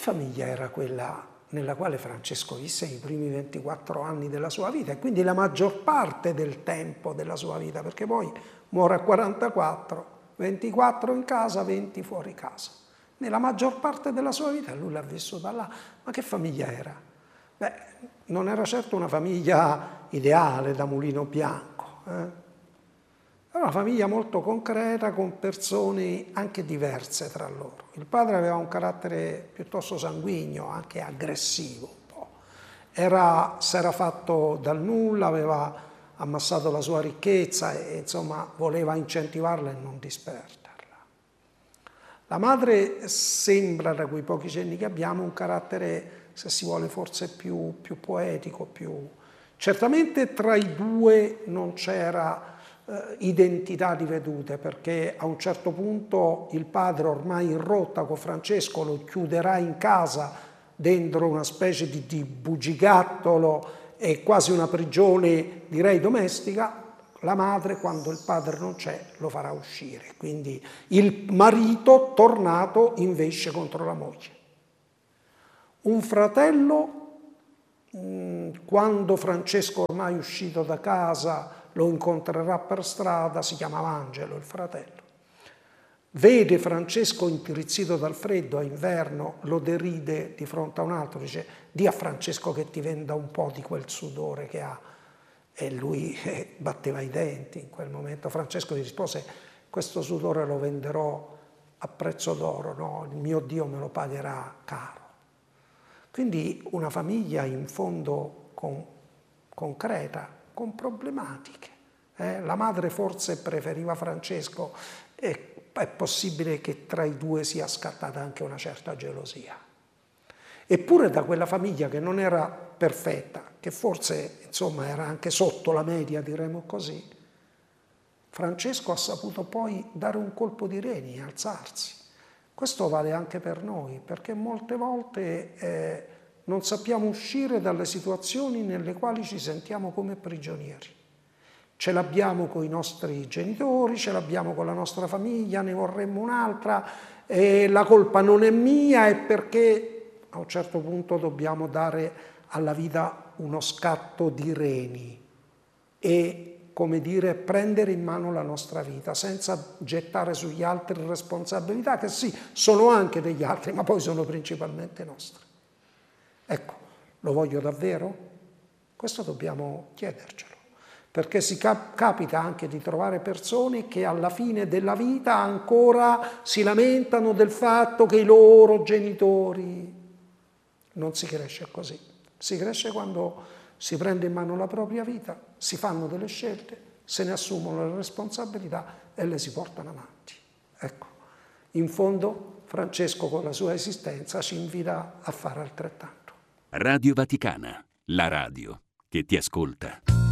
famiglia era quella nella quale Francesco visse i primi 24 anni della sua vita e quindi la maggior parte del tempo della sua vita, perché poi muore a 44, 24 in casa, 20 fuori casa. Nella maggior parte della sua vita lui l'ha vissuta là. Ma che famiglia era? Beh, non era certo una famiglia ideale da mulino bianco. Era una famiglia molto concreta, con persone anche diverse tra loro. Il padre aveva un carattere piuttosto sanguigno, anche aggressivo un po'. S'era fatto dal nulla, aveva ammassato la sua ricchezza e insomma voleva incentivarla e non disperderla. La madre sembra, da quei pochi cenni che abbiamo, un carattere, se si vuole, forse più poetico, Certamente tra i due non c'era identità rivedute, perché a un certo punto il padre, ormai in rotta con Francesco, lo chiuderà in casa dentro una specie di bugigattolo e quasi una prigione, direi, domestica. La madre, quando il padre non c'è, lo farà uscire. Quindi il marito tornato invece contro la moglie. Un fratello, quando Francesco ormai è uscito da casa, lo incontrerà per strada, si chiamava Angelo, il fratello. Vede Francesco intirizzito dal freddo, a inverno, lo deride di fronte a un altro, dice: di a Francesco che ti venda un po' di quel sudore che ha. E lui batteva i denti in quel momento. Francesco gli rispose: questo sudore lo venderò a prezzo d'oro, no? Il mio Dio me lo pagherà caro. Quindi una famiglia in fondo concreta, con problematiche. La madre forse preferiva Francesco e è possibile che tra i due sia scattata anche una certa gelosia. Eppure da quella famiglia che non era perfetta, che forse insomma era anche sotto la media, diremo così, Francesco ha saputo poi dare un colpo di reni, alzarsi. Questo vale anche per noi, perché molte volte non sappiamo uscire dalle situazioni nelle quali ci sentiamo come prigionieri. Ce l'abbiamo con i nostri genitori, ce l'abbiamo con la nostra famiglia, ne vorremmo un'altra, e la colpa non è mia, è perché a un certo punto dobbiamo dare alla vita uno scatto di reni e, come dire, prendere in mano la nostra vita senza gettare sugli altri responsabilità che sì, sono anche degli altri, ma poi sono principalmente nostre. Ecco, lo voglio davvero? Questo dobbiamo chiedercelo, perché si capita anche di trovare persone che alla fine della vita ancora si lamentano del fatto che i loro genitori. Non si cresce così, si cresce quando si prende in mano la propria vita, si fanno delle scelte, se ne assumono le responsabilità e le si portano avanti. Ecco, in fondo Francesco con la sua esistenza ci invita a fare altrettanto. Radio Vaticana, la radio che ti ascolta.